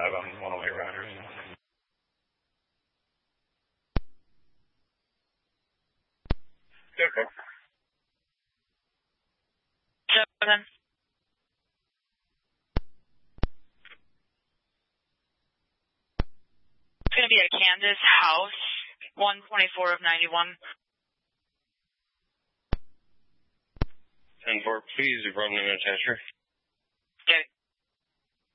on one-way riders. Okay. 7. It's going to be at Kansas House, 124 of 91. 10-4, please, run an attachment.